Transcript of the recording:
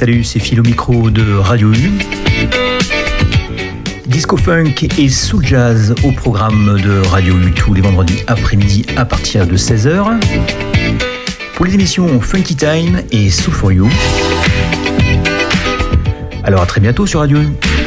Salut, c'est Phil au micro de Radio U. Disco Funk et Soul Jazz au programme de Radio U tous les vendredis après-midi à partir de 16h. Pour les émissions Funky Time et Soul for You. Alors à très bientôt sur Radio U.